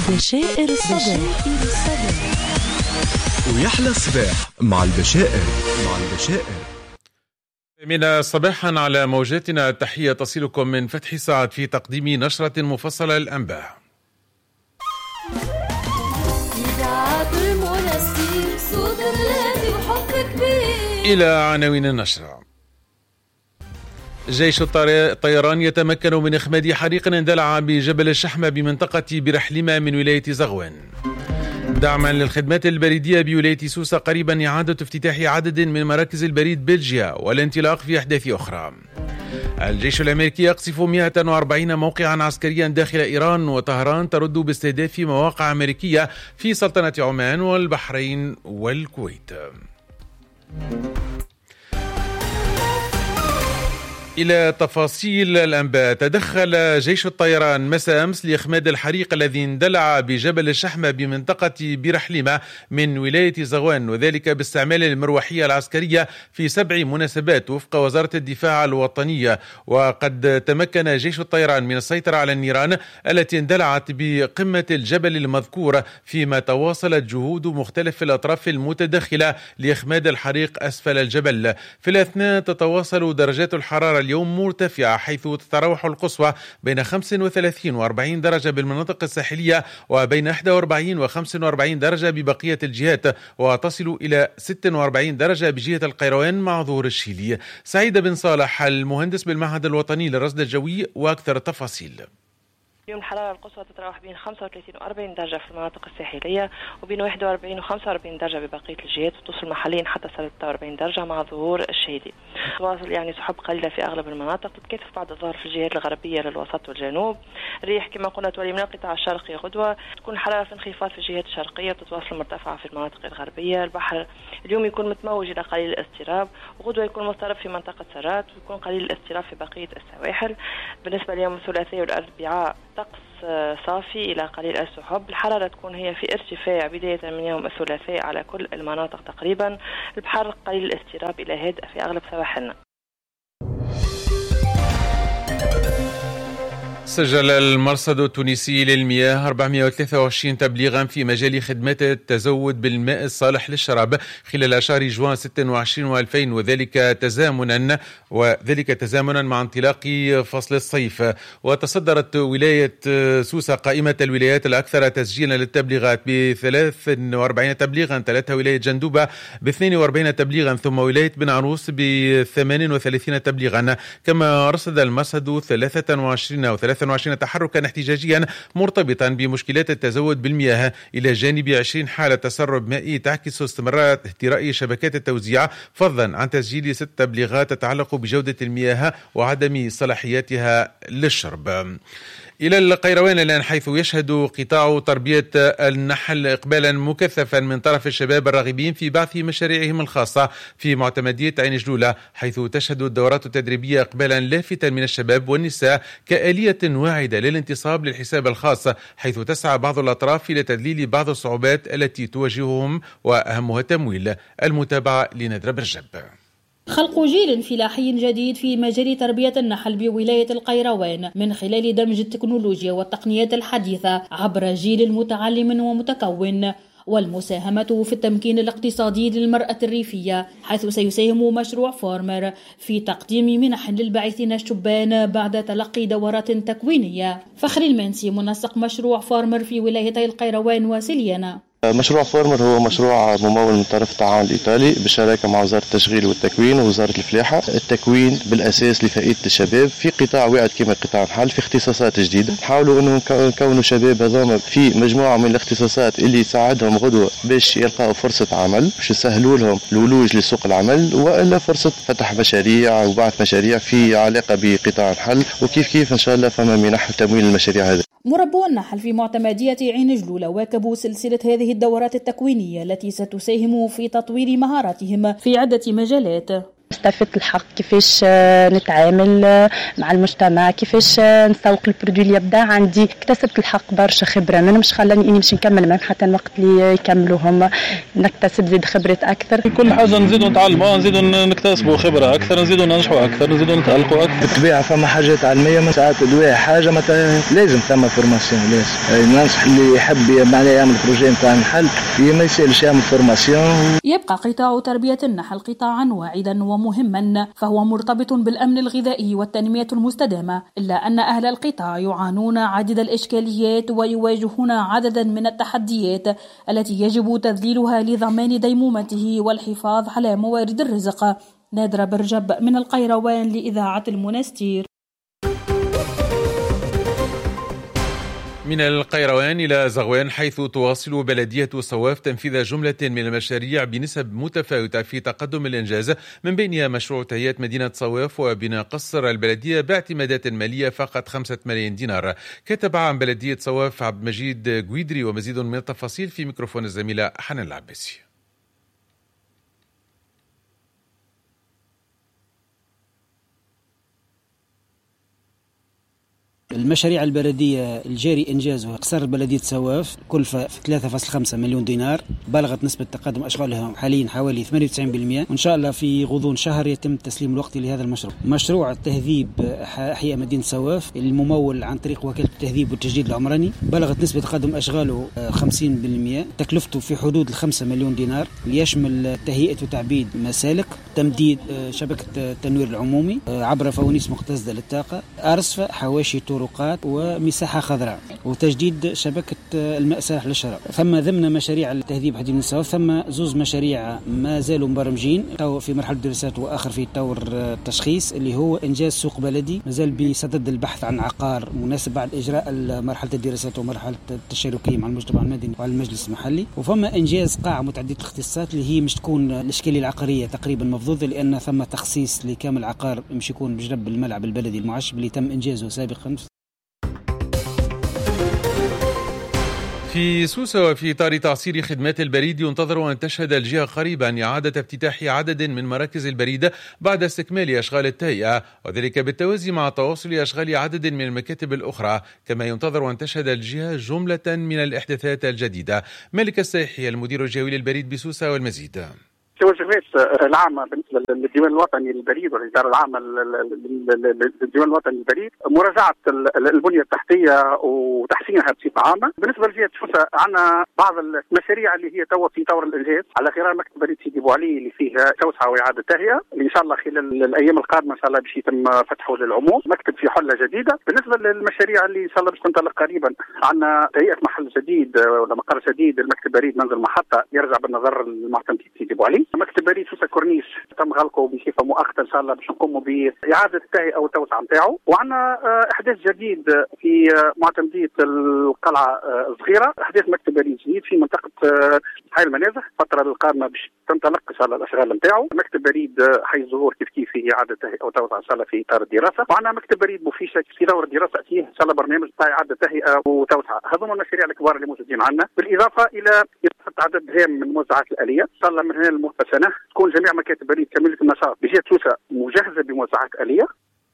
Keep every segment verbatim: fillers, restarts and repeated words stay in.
بشائر الصباح. ويحلى الصباح مع البشائر مع البشائر من صباحا على موجاتنا. التحية تصلكم من فتح ساعد في تقديم نشرة مفصلة للأنباء. إلى عناوين النشرة. جيش الطيران يتمكن من إخماد حريق اندلع بجبل الشحمة بمنطقة برحلمة من ولاية زغوان. دعما للخدمات البريدية بولاية سوسة، قريبا إعادة افتتاح عدد من مراكز البريد بلجيا والانطلاق في أحداث أخرى. الجيش الأمريكي يقصف مئة وأربعين موقعا عسكريا داخل إيران، وطهران ترد باستهداف مواقع أمريكية في سلطنة عمان والبحرين والكويت. إلى تفاصيل الأنباء. تدخل جيش الطيران مساء أمس لإخماد الحريق الذي اندلع بجبل الشحمة بمنطقة برحلمة من ولاية زغوان، وذلك باستعمال المروحية العسكرية في سبع مناسبات وفق وزارة الدفاع الوطنية. وقد تمكن جيش الطيران من السيطرة على النيران التي اندلعت بقمة الجبل المذكور، فيما تواصلت جهود مختلف الأطراف المتدخلة لإخماد الحريق أسفل الجبل. في الأثناء تتواصل درجات الحرارة اليوم مرتفعة، حيث تتراوح القصوى بين خمسة وثلاثين وأربعين درجة بالمناطق الساحلية، وبين واحد وأربعين وخمسة وأربعين درجة ببقية الجهات، وتصل إلى ستة وأربعين درجة بجهة القيروان مع ظهور الشيلي. سعيد بن صالح المهندس بالمعهد الوطني للرصد الجوي وأكثر التفاصيل. اليوم الحرارة القصوى تتراوح بين خمسة وثلاثين وأربعين درجة في المناطق الساحلية، وبين واحد وأربعين وخمسة وأربعين درجة ببقية الجهات، وتوصل محليا حتى ستة وأربعين درجة مع ظهور الشيدي. تواصل يعني سحب قليلة في أغلب المناطق، تتكاثف بعض الظهر في الجهات الغربية للوسط والجنوب. الريح كما قلنا تولي من القطاع الشرقي غدوة، تكون الحرارة في انخفاض في الجهات الشرقية، وتتواصل مرتفعة في المناطق الغربية. البحر اليوم يكون متموج إلى قليل الاضطراب، وغدوة يكون مضطرب في منطقة سرات، ويكون قليل الاضطراب في بقية السواحل. بالنسبة ليوم الثلاثاء والأربعاء طقس صافي إلى قليل السحب. الحرارة تكون هي في ارتفاع بداية من يوم الثلاثاء على كل المناطق تقريبا. البحر قليل الاضطراب إلى هادئ في أغلب سواحلنا. سجل المرصد التونسي للمياه أربعمئة وثلاثة وعشرين تبليغا في مجال خدمات التزود بالماء الصالح للشراب خلال شهر جوان ستة وعشرين وألفين، وذلك تزامنا وذلك تزامنا مع انطلاق فصل الصيف. وتصدرت ولاية سوسة قائمة الولايات الأكثر تسجيلا للتبليغات ب ثلاث وأربعين تبليغا، ثلاثة ولاية جندوبة ب اثنين وأربعين تبليغا، ثم ولاية بن عروس ب ثمانية وثلاثين تبليغا. كما رصد المرصد ثلاثة وعشرين أو ثلاثة وعشرين تحركا احتجاجيا مرتبطا بمشكلات التزود بالمياه، إلى جانب عشرين حالة تسرب مائي تعكس استمرار اهتراء شبكات التوزيع، فضلا عن تسجيل ست تبليغات تتعلق بجودة المياه وعدم صلاحيتها للشرب. إلى القيروان الآن، حيث يشهد قطاع تربية النحل إقبالا مكثفا من طرف الشباب الراغبين في بعث مشاريعهم الخاصة في معتمدية عين جلولة، حيث تشهد الدورات التدريبية إقبالا لافتا من الشباب والنساء كآلية واعدة للانتصاب للحساب الخاص، حيث تسعى بعض الأطراف إلى تذليل بعض الصعوبات التي تواجههم وأهمها التمويل. المتابعة لندرة برجب. خلق جيل فلاحي جديد في مجال تربية النحل بولاية القيروان من خلال دمج التكنولوجيا والتقنيات الحديثة عبر جيل متعلم ومتكون، والمساهمة في التمكين الاقتصادي للمرأة الريفية، حيث سيساهم مشروع فارمر في تقديم منح للباعثين الشبان بعد تلقي دورات تكوينية. فخر المنسي منسق مشروع فارمر في ولايتي القيروان وسليانة. مشروع فارمر هو مشروع ممول من طرف التعاون الإيطالي بالشراكة مع وزارة التشغيل والتكوين ووزارة الفلاحة. التكوين بالأساس لفائدة الشباب في قطاع واعد كما قطاع النحل في اختصاصات جديدة. نحاولوا أنه نكونوا شباب هذوما في مجموعة من الاختصاصات اللي تساعدهم غدوة باش يلقاوا فرصة عمل، باش يسهلوا لهم الولوج لسوق العمل، وإلا فرصة فتح مشاريع وبعث مشاريع في علاقة بقطاع النحل، وكيف كيف إن شاء الله فما منح تمويل المشاريع هذه. مربو النحل في معتمدية عين جلولة واكبوا سلسلة هذه الدورات التكوينية التي ستساهم في تطوير مهاراتهم في عدة مجالات. استفدت الحق كيفاش نتعامل مع المجتمع، كيفاش نسوق البرودوي اللي يبدا عندي. اكتسبت الحق برشا خبره، ما مش خلاني اني مش نكمل معهم حتى الوقت اللي يكملوهم، نكتسب زيد خبرات اكثر. كل حاجه نزيدوا نتعلموا، نزيدوا نكتسبوا خبره اكثر، نزيدوا ننجحوا اكثر، نزيدوا نتالقوا اكثر. بالطبيعه فما حاجات علميه، ما ساعات الدواء حاجه متى لازم ثم فورماسيون. لازم ننصح اللي يحب معناها يعمل بروجي نتاع النحل ما يسالش يعمل فورماسيون. يبقى قطاع تربيه النحل قطاعا واعدا ومهما، فهو مرتبط بالامن الغذائي والتنميه المستدامه، الا ان اهل القطاع يعانون عديد الاشكاليات ويواجهون عددا من التحديات التي يجب تذليلها لضمان ديمومته والحفاظ على موارد الرزق. نادرة برجب من القيروان لإذاعة المنستير. من القيروان إلى زغوان، حيث تواصل بلدية صواف تنفيذ جملة من المشاريع بنسب متفاوتة في تقدم الإنجاز، من بينها مشروع تهيئة مدينة صواف وبناء قصر البلدية باعتمادات مالية فقط خمسة ملايين دينار. كتب عن بلدية صواف عبد المجيد قويدري، ومزيد من التفاصيل في ميكروفون الزميلة حنان العباسي. المشاريع البلدية الجاري إنجازها قصر بلدية صواف كلفة ثلاثة فاصلة خمسة مليون دينار، بلغت نسبة تقدم أشغالها حاليا حوالي ثمانية وتسعين بالمئة، وإن شاء الله في غضون شهر يتم تسليم الوقت لهذا المشروع. مشروع تهذيب أحياء مدينة صواف الممول عن طريق وكالة التهذيب والتجديد العمراني بلغت نسبة تقدم أشغاله خمسين بالمئة، تكلفته في حدود الخمسة مليون دينار، ليشمل تهيئة وتعبيد مسالك، تمديد شبكة التنوير العمومي عبر فوانيس مختزلة للطاقة، أرصفة، حواشي، طرقات ومساحة خضراء، وتجديد شبكة الماء سالح للشراب. ثم ضمن مشاريع التهذيب حديد الصواف ثم زوز مشاريع ما زالوا مبرمجين تو في مرحلة دراسات وآخر في طور التشخيص، اللي هو إنجاز سوق بلدي مازال بصدد البحث عن عقار مناسب بعد إجراء مرحلة الدراسات ومرحلة التشاركية مع المجتمع المدني وعلى المجلس المحلي. وفما إنجاز قاعة متعددة الاختصاصات اللي هي مش تكون الإشكالية العقارية تقريبا مفضوضة، لأن ثم تخصيص لكامل عقار مش يكون بجنب الملعب البلدي المعشب اللي تم إنجازه سابقا. في سوسة وفي إطار تعصير خدمات البريد، ينتظر أن تشهد الجهة قريبا إعادة افتتاح عدد من مراكز البريد بعد استكمال أشغال التهيئة، وذلك بالتوازي مع تواصل أشغال عدد من المكاتب الأخرى. كما ينتظر أن تشهد الجهة جملة من الإحداثات الجديدة. مالك السيحي المدير الجوي للبريد بسوسة والمزيد. التوجهات العامة بالنسبة للديوان الوطني للبريد والإدارة العامة للديوان الوطني للبريد مراجعة البنية التحتية وتحسينها بصفة عامة. بالنسبة لجهة سوسة عندنا بعض المشاريع اللي هي تو في طور الإنجاز، على غرار مكتب بريد سيدي بوعلي اللي فيها توسعة وإعادة تهيئة اللي إن شاء الله خلال الأيام القادمة إن شاء الله باش يتم فتحه للعموم، مكتب في حلة جديدة. بالنسبة للمشاريع اللي إن شاء الله باش تنطلق قريبا عندنا تهيئة محل جديد ولا مقر جديد المكتب بريد منزل محطة يرجع بالنظر للمعتمد سيدي بوعلي. مكتب بريد سوسة كورنيش تم غلقه بصفه مؤقته ان شاء الله باش نقوموا باعاده التهيئه والتوسعه نتاعو. وعندنا احداث جديد في معتمديه القلعه الصغيره، احداث مكتب بريد جديد في منطقه حي المنازح. الفتره القادمه باش تنطلق ان شاء الله الاشغال نتاعو. مكتب بريد حي الزهور كيف كيف فيه اعاده تهيئه وتوسعه ان شاء الله في اطار الدراسه. وعندنا مكتب بريد بوفيشه في دور الدراسه فيه ان شاء الله برنامج تاع اعاده تهيئه وتوسعه. هذوما المشاريع الكبار اللي موجودين عندنا، بالاضافه الى اضافه عدد هام من الموزعات الاليه. ان شاء الله من هنا لمدة سنه تكون جميع مكاتب بريد كامله النشاط بجهه سوسة مجهزه بموزعات اليه.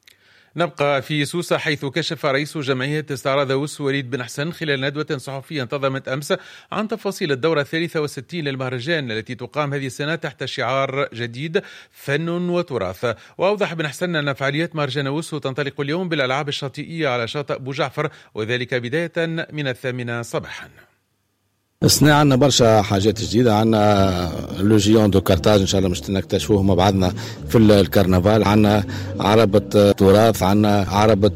نبقى في سوسة، حيث كشف رئيس جمعية استعراض وس وليد بن حسن خلال ندوة صحفية انتظمت أمس عن تفاصيل الدورة الثالثة والستين للمهرجان التي تقام هذه السنة تحت شعار جديد فن وتراث. وأوضح بن حسن أن فعاليات مهرجان وس تنطلق اليوم بالألعاب الشاطئية على شاطئ أبو جعفر، وذلك بداية من الثامنة صباحا. السنة عندنا برشا حاجات جديدة، عندنا لوجيون دو كارتاج إن شاء الله مش نكتشفوه مع بعضنا في الكرنفال، عندنا عربة تراث، عندنا عربة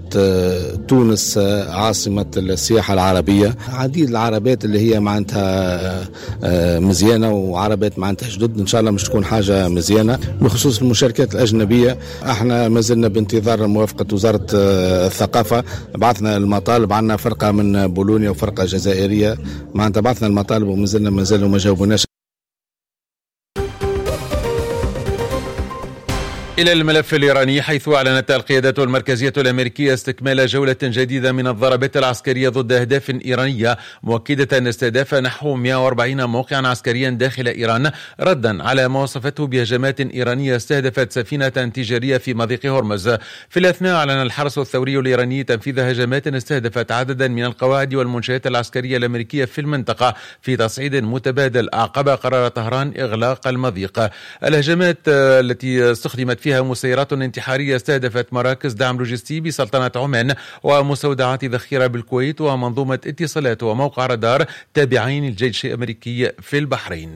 تونس عاصمة السياحة العربية، عديد العربات اللي هي معناتها مزيانة وعربات معناتها جدد إن شاء الله مش تكون حاجة مزيانة. بخصوص المشاركات الأجنبية احنا ما زلنا بانتظار موافقة وزارة الثقافة، بعثنا المطالب، عندنا فرقة من بولونيا وفرقة جزائرية معناتها بعثنا المطالب ومازلنا مازالوا ما جاوبوناش. إلى الملف الإيراني، حيث أعلنت القيادة المركزية الأمريكية استكمال جولة جديدة من الضربات العسكرية ضد أهداف إيرانية، مؤكدة أن استهداف نحو مئة وأربعين موقعا عسكريا داخل إيران، ردا على ما وصفته بهجمات إيرانية استهدفت سفينة تجارية في مضيق هرمز. في الأثناء أعلن الحرس الثوري الإيراني تنفيذ هجمات استهدفت عددا من القواعد والمنشآت العسكرية الأمريكية في المنطقة في تصعيد متبادل أعقب قرار طهران إغلاق المضيق. الهجمات التي استخدمت فيها مسيرات انتحارية استهدفت مراكز دعم لوجستي بسلطنة عمان ومستودعات ذخيرة بالكويت ومنظومة اتصالات وموقع رادار تابعين للجيش الأمريكي في البحرين.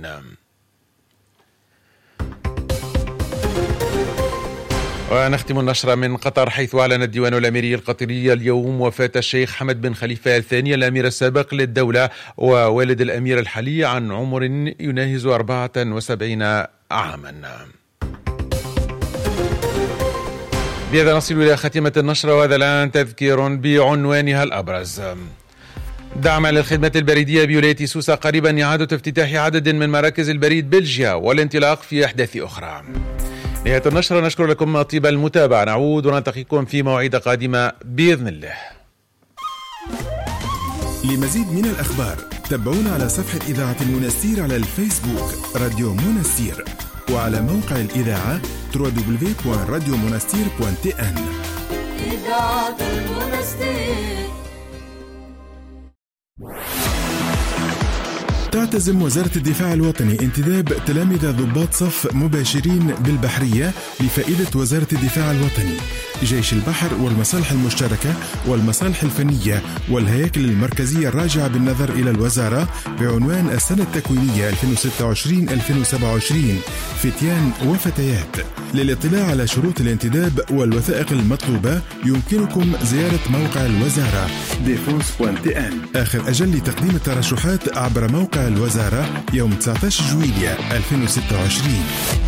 ونختم النشرة من قطر، حيث أعلن الديوان الأميري القطري اليوم وفاة الشيخ حمد بن خليفة الثاني الأمير السابق للدولة ووالد الأمير الحالي عن عمر يناهز أربعة وسبعين عاما. بهذا نصل إلى خاتمة النشرة، وهذا الآن تذكير بعنوانها الأبرز. دعما للخدمات البريدية بولاية سوسة، قريبا إعادة افتتاح عدد من مراكز البريد بلجيا والانطلاق في أحداث أخرى. نهاية النشرة، نشكر لكم طيب المتابعة، نعود ونلتقيكم في موعد قادمة بإذن الله. لمزيد من الأخبار تابعونا على صفحة إذاعة المنستير على الفيسبوك راديو منستير، وعلى موقع الإذاعة دبليو دبليو دبليو دوت راديو منستير دوت تي إن. إذاعة المنستير. تعتزم وزارة الدفاع الوطني انتداب تلامذة ضباط صف مباشرين بالبحرية لفائدة وزارة الدفاع الوطني، جيش البحر والمصالح المشتركة والمصالح الفنية والهياكل المركزية الراجعة بالنظر إلى الوزارة بعنوان السنة التكوينية ألفين وستة وعشرين ألفين وسبعة وعشرين فتيان وفتيات. للاطلاع على شروط الانتداب والوثائق المطلوبة يمكنكم زيارة موقع الوزارة ديفونس دوت تي إن. آخر أجل لتقديم الترشحات عبر موقع الوزارة يوم تسعة عشر جويلية ألفين وستة وعشرين.